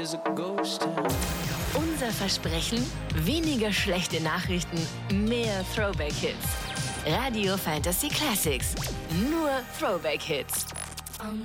is a ghost town. Unser Versprechen? Weniger schlechte Nachrichten, mehr Throwback-Hits. Radio Fantasy Classics. Nur Throwback-Hits.